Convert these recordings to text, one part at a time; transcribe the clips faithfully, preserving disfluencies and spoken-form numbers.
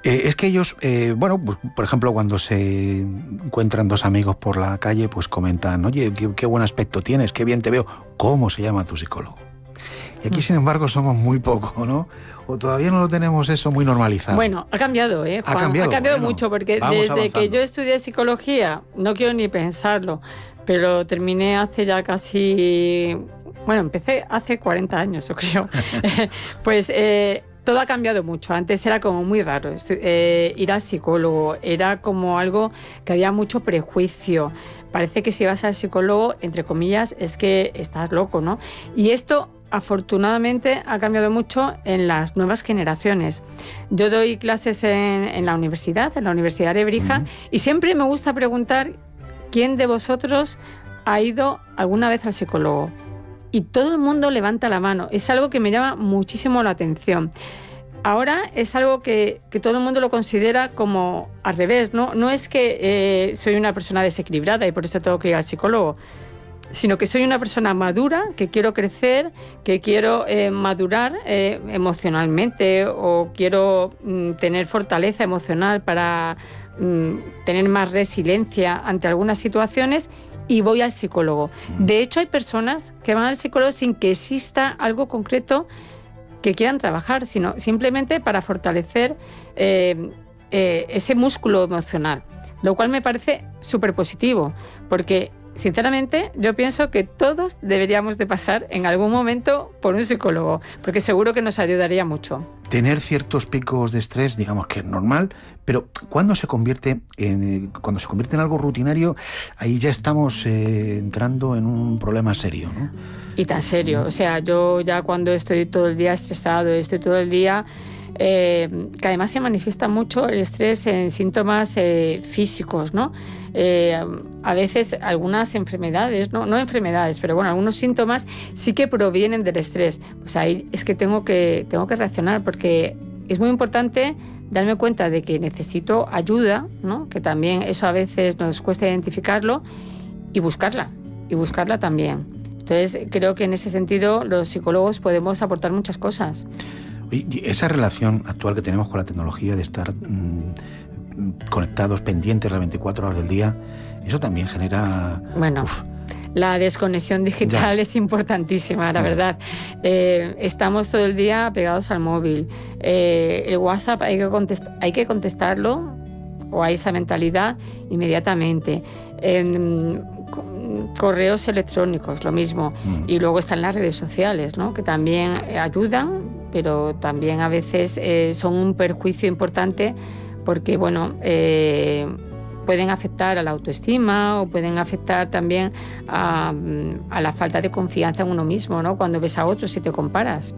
Eh, es que ellos, eh, bueno, pues, por ejemplo, cuando se encuentran dos amigos por la calle, pues comentan, oye, qué, qué buen aspecto tienes, qué bien te veo, ¿cómo se llama tu psicólogo? Y aquí, sin embargo, somos muy poco, ¿no? O todavía no lo tenemos eso muy normalizado. Bueno, ha cambiado, ¿eh, Juan? Ha cambiado, ha cambiado bueno, mucho, porque vamos desde avanzando. que yo estudié psicología, no quiero ni pensarlo, pero terminé hace ya casi... Bueno, empecé hace cuarenta años, yo creo. Pues eh, todo ha cambiado mucho. Antes era como muy raro. Eh, ir al psicólogo era como algo que había mucho prejuicio. Parece que si vas al psicólogo, entre comillas, es que estás loco, ¿no? Y esto, afortunadamente, ha cambiado mucho en las nuevas generaciones. Yo doy clases en, en la universidad, en la Universidad de Brija, uh-huh. y siempre me gusta preguntar quién de vosotros ha ido alguna vez al psicólogo. Y todo el mundo levanta la mano. Es algo que me llama muchísimo la atención. Ahora es algo que, que todo el mundo lo considera como al revés, ¿no? No es que eh, soy una persona desequilibrada y por eso tengo que ir al psicólogo, sino que soy una persona madura, que quiero crecer, que quiero eh, madurar eh, emocionalmente o quiero mm, tener fortaleza emocional para mm, tener más resiliencia ante algunas situaciones. Y voy al psicólogo. De hecho, hay personas que van al psicólogo sin que exista algo concreto que quieran trabajar, sino simplemente para fortalecer eh, eh, ese músculo emocional, lo cual me parece súper positivo, porque sinceramente yo pienso que todos deberíamos de pasar en algún momento por un psicólogo, porque seguro que nos ayudaría mucho. Tener ciertos picos de estrés, digamos que es normal, pero cuando se convierte en, cuando se convierte en algo rutinario, ahí ya estamos eh, entrando en un problema serio, ¿no? Y tan serio, o sea, yo ya cuando estoy todo el día estresado, estoy todo el día... Eh, que además se manifiesta mucho el estrés en síntomas eh, físicos, ¿no? Eh, a veces algunas enfermedades, ¿no? no enfermedades, pero bueno, algunos síntomas sí que provienen del estrés. Pues ahí es que tengo que, tengo que reaccionar, porque es muy importante darme cuenta de que necesito ayuda, ¿no? Que también eso a veces nos cuesta identificarlo, y buscarla, y buscarla también. Entonces creo que en ese sentido los psicólogos podemos aportar muchas cosas. Y esa relación actual que tenemos con la tecnología de estar mmm, conectados, pendientes las veinticuatro horas del día, eso también genera... Bueno, uf. La desconexión digital ya. Es importantísima, la verdad. Eh, estamos todo el día pegados al móvil. Eh, el WhatsApp hay que, contest- hay que contestarlo, o hay esa mentalidad, inmediatamente. Eh, correos electrónicos, lo mismo. Mm. Y luego están las redes sociales, ¿no? Que también ayudan, pero también a veces eh, son un perjuicio importante, porque bueno, eh, pueden afectar a la autoestima o pueden afectar también a, a la falta de confianza en uno mismo, ¿no? Cuando ves a otros y te comparas.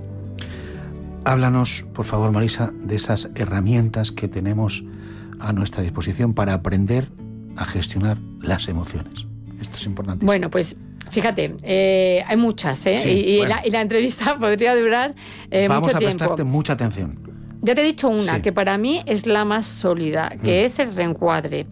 Háblanos, por favor, Marisa, de esas herramientas que tenemos a nuestra disposición para aprender a gestionar las emociones. Esto es importantísimo. Bueno, pues fíjate, eh, hay muchas, ¿eh? Sí, y, bueno. y, la, y la entrevista podría durar eh, Vamos mucho a tiempo. prestarte mucha atención. Ya te he dicho una, sí. que para mí es la más sólida, que mm. es el reencuadre.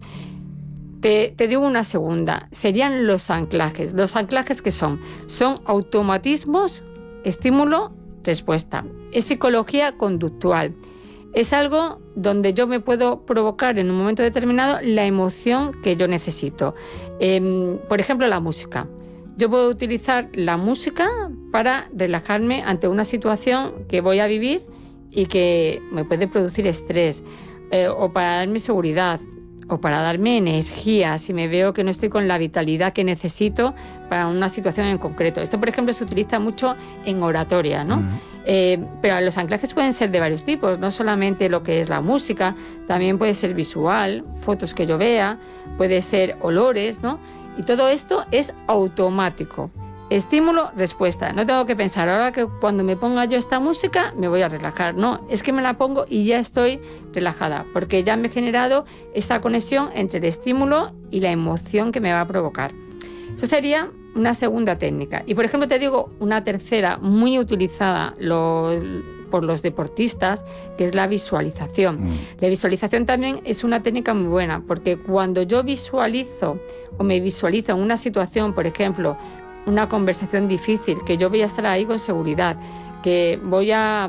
Te, te digo una segunda, serían los anclajes. ¿Los anclajes qué son? Son automatismos, estímulo, respuesta. Es psicología conductual. Es algo donde yo me puedo provocar en un momento determinado la emoción que yo necesito. Eh, por ejemplo, la música. Yo puedo utilizar la música para relajarme ante una situación que voy a vivir y que me puede producir estrés, eh, o para darme seguridad, o para darme energía, si me veo que no estoy con la vitalidad que necesito para una situación en concreto. Esto, por ejemplo, se utiliza mucho en oratoria, ¿no? Uh-huh. Eh, pero los anclajes pueden ser de varios tipos, no solamente lo que es la música, también puede ser visual, fotos que yo vea, puede ser olores, ¿no? Y todo esto es automático. Estímulo, respuesta. No tengo que pensar, ahora que cuando me ponga yo esta música me voy a relajar. No, es que me la pongo y ya estoy relajada, porque ya me he generado esa conexión entre el estímulo y la emoción que me va a provocar. Eso sería una segunda técnica. Y por ejemplo te digo una tercera muy utilizada los, por los deportistas, que es la visualización. Mm. La visualización también es una técnica muy buena, porque cuando yo visualizo o me visualizo en una situación, por ejemplo, una conversación difícil, que yo voy a estar ahí con seguridad, que voy a,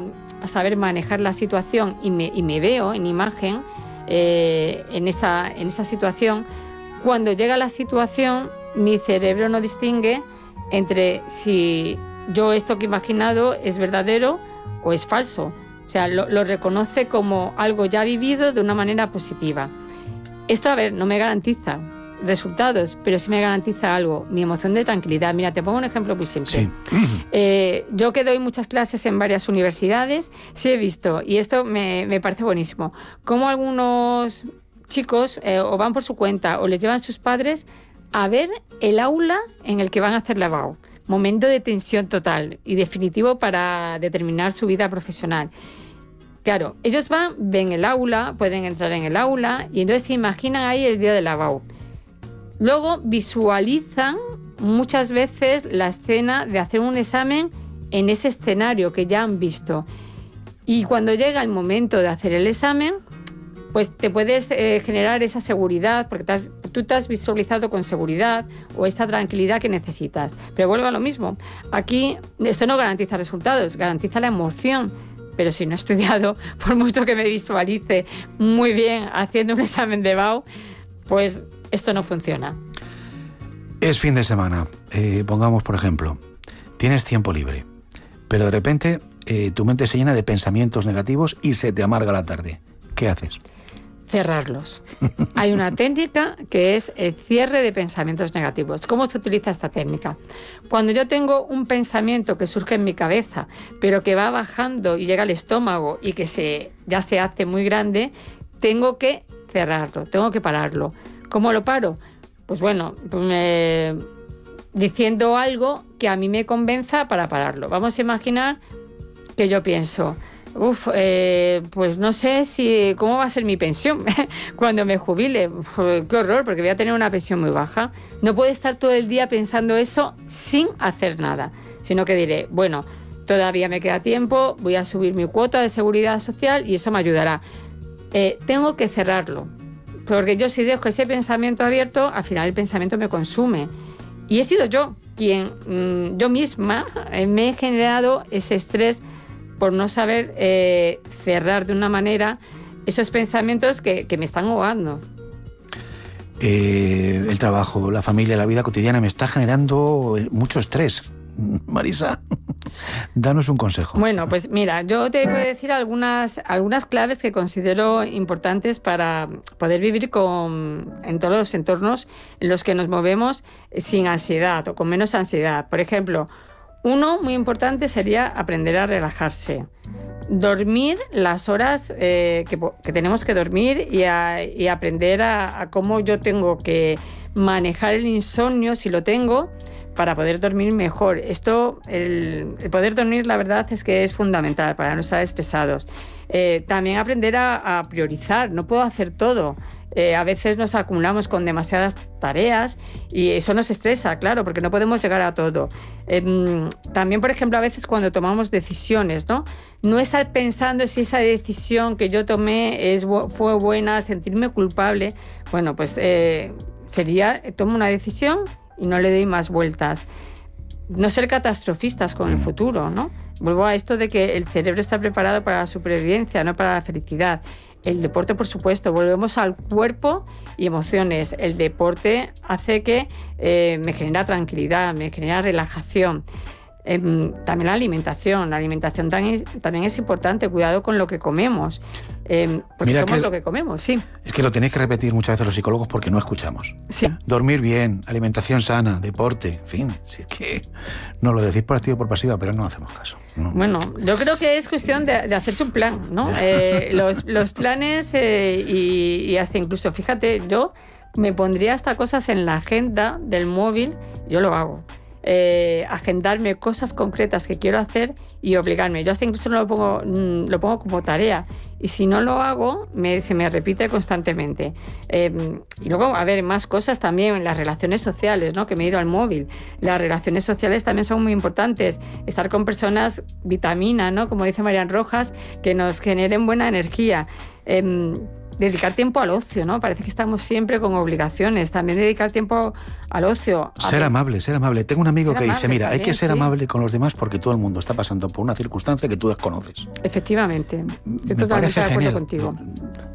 a saber manejar la situación y me, y me veo en imagen eh, en, esa, en esa situación, cuando llega la situación, mi cerebro no distingue entre si yo esto que he imaginado es verdadero o es falso. O sea, lo, lo reconoce como algo ya vivido de una manera positiva. Esto, a ver, no me garantiza resultados, pero sí me garantiza algo, mi emoción de tranquilidad. Mira, te pongo un ejemplo muy simple. Sí. Eh, yo que doy muchas clases en varias universidades, sí he visto, y esto me, me parece buenísimo, cómo algunos chicos eh, o van por su cuenta o les llevan sus padres a ver el aula en el que van a hacer la V A U. Momento de tensión total y definitivo para determinar su vida profesional. Claro, ellos van, ven el aula, pueden entrar en el aula y entonces se imaginan ahí el día de la V A U. Luego visualizan muchas veces la escena de hacer un examen en ese escenario que ya han visto. Y cuando llega el momento de hacer el examen, pues te puedes eh, generar esa seguridad, porque te has, tú te has visualizado con seguridad o esa tranquilidad que necesitas. Pero vuelvo a lo mismo. Aquí esto no garantiza resultados, garantiza la emoción. Pero si no he estudiado, por mucho que me visualice muy bien haciendo un examen de V A U, pues esto no funciona. Es fin de semana. Eh, pongamos, por ejemplo, tienes tiempo libre, pero de repente eh, tu mente se llena de pensamientos negativos y se te amarga la tarde. ¿Qué haces? Cerrarlos. Hay una técnica que es el cierre de pensamientos negativos. ¿Cómo se utiliza esta técnica? Cuando yo tengo un pensamiento que surge en mi cabeza, pero que va bajando y llega al estómago y que se, ya se hace muy grande, tengo que cerrarlo, tengo que pararlo. ¿Cómo lo paro? Pues bueno, eh, diciendo algo que a mí me convenza para pararlo. Vamos a imaginar que yo pienso... Uf, eh, pues no sé si cómo va a ser mi pensión cuando me jubile. Uf, qué horror, porque voy a tener una pensión muy baja. No puedo estar todo el día pensando eso sin hacer nada, sino que diré, bueno, todavía me queda tiempo, voy a subir mi cuota de seguridad social y eso me ayudará. Eh, tengo que cerrarlo, porque yo si dejo ese pensamiento abierto, al final el pensamiento me consume. Y he sido yo quien, mmm, yo misma, eh, me he generado ese estrés por no saber eh, cerrar de una manera esos pensamientos que, que me están ahogando. Eh, el trabajo, la familia, la vida cotidiana me está generando mucho estrés. Marisa, danos un consejo. Bueno, pues mira, yo te puedo decir algunas, algunas claves que considero importantes para poder vivir con, en todos los entornos en los que nos movemos sin ansiedad o con menos ansiedad. Por ejemplo, uno muy importante sería aprender a relajarse. Dormir las horas eh, que, que tenemos que dormir y, a, y aprender a, a cómo yo tengo que manejar el insomnio, si lo tengo, para poder dormir mejor. Esto, el, el poder dormir, la verdad es que es fundamental para no estar estresados. Eh, también aprender a, a priorizar. No puedo hacer todo. Eh, a veces nos acumulamos con demasiadas tareas y eso nos estresa, claro, porque no podemos llegar a todo. Eh, también, por ejemplo, a veces cuando tomamos decisiones, ¿no? No estar pensando si esa decisión que yo tomé es, fue buena, sentirme culpable. Bueno, pues eh, sería, tomo una decisión y no le doy más vueltas. No ser catastrofistas con el futuro, ¿no? Vuelvo a esto de que el cerebro está preparado para la supervivencia, no para la felicidad. El deporte, por supuesto, volvemos al cuerpo y emociones. El deporte hace que eh, me genera tranquilidad, me genera relajación. Eh, también la alimentación. La alimentación también, también es importante. Cuidado con lo que comemos. Eh, porque Mira somos que, lo que comemos, sí. Es que lo tenéis que repetir muchas veces los psicólogos porque no escuchamos. Sí. Dormir bien, alimentación sana, deporte, en fin. Si es que no lo decís por activa o por pasiva, pero no hacemos caso. No. Bueno, yo creo que es cuestión de, de hacerse un plan, ¿no? Eh, los, los planes eh, y, y hasta incluso, fíjate, yo me pondría hasta cosas en la agenda del móvil, yo lo hago. Eh, agendarme cosas concretas que quiero hacer y obligarme. Yo hasta incluso no lo pongo, lo pongo como tarea. Y si no lo hago, me, se me repite constantemente. Eh, y luego, a ver, más cosas también, las relaciones sociales, ¿no? Que me he ido al móvil. Las relaciones sociales también son muy importantes. Estar con personas vitamina, ¿no? Como dice Marian Rojas, que nos generen buena energía. Eh, dedicar tiempo al ocio, ¿no? Parece que estamos siempre con obligaciones. También dedicar tiempo al ocio. A ser ver, amable, ser amable. Tengo un amigo ser que dice, amable mira, hay también, que ser sí. amable con los demás porque todo el mundo está pasando por una circunstancia que tú desconoces. Efectivamente. Estoy Me totalmente parece de acuerdo genial. contigo.